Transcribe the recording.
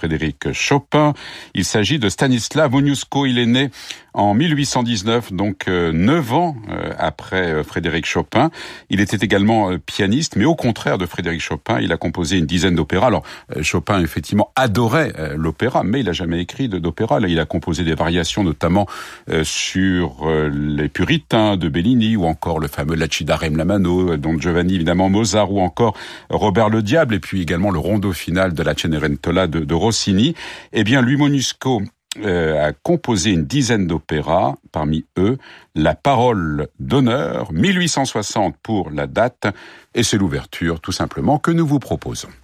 Frédéric Chopin. Il s'agit de Stanisław Moniuszko. Il est né en 1819, donc 9 ans après Frédéric Chopin. Il était également pianiste, mais au contraire de Frédéric Chopin, il a composé une dizaine d'opéras. Alors, Chopin, effectivement, adorait l'opéra, mais il n'a jamais écrit d'opéra. Là, il a composé des variations, notamment sur les Puritains de Bellini, ou encore le fameux Lacidarem Lamano, Don Giovanni, évidemment, Mozart, ou encore Robert le Diable, et puis également le rondo final de la Cenerentola de Rossini. Eh bien, lui, Moniuszko, a composé une dizaine d'opéras, parmi eux La Parole d'honneur, 1860 pour la date, et c'est l'ouverture tout simplement que nous vous proposons.